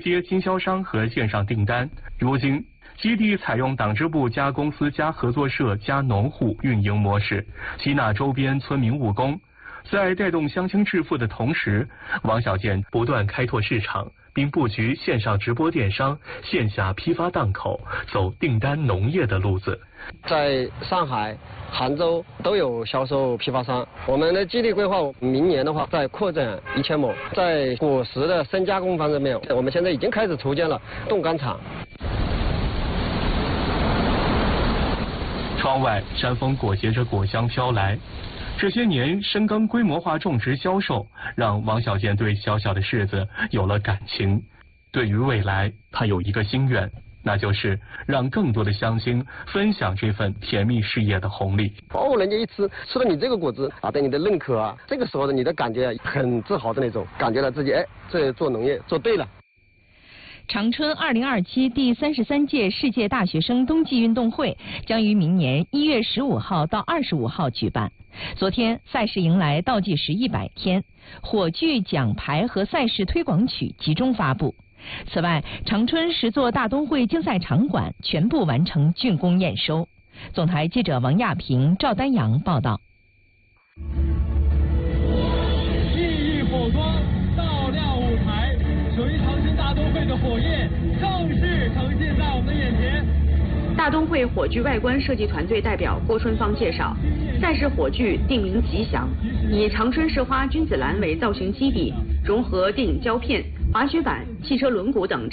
接经销商和线上订单。如今，基地采用党支部加公司加合作社加农户运营模式，吸纳周边村民务工。在带动乡亲致富的同时，王小贱不断开拓市场，并布局线上直播电商、线下批发档口，走订单农业的路子。 在上海、杭州都有销售批发商。我们的基地规划，明年的话再扩展1000亩。在果实的深加工方面，我们现在已经开始筹建了冻干厂。 窗外山风裹挟着果香飘来。这些年深耕规模化种植销售，让王小贱对小小的柿子有了感情。对于未来，他有一个心愿，那就是让更多的乡亲分享这份甜蜜事业的红利。 哦，人家一吃了你这个果子啊，对你的认可啊，这个时候的你的感觉很自豪的那种，感觉到自己这做农业做对了。 长春2027第33届世界大学生冬季运动会将于明年1月15号到25号举办。昨天赛事迎来倒计时100天，火炬、奖牌和赛事推广曲集中发布。此外，长春10座大冬会竞赛场馆全部完成竣工验收。总台记者王亚平、赵丹阳报道。 熠熠火光照亮舞台，属于长春大冬会的火焰正式呈现在我们的眼前。 大冬会火炬外观设计团队代表郭春芳介绍，赛事火炬定名吉祥，以长春市花君子兰为造型基底，融合电影胶片、滑雪板、汽车轮毂等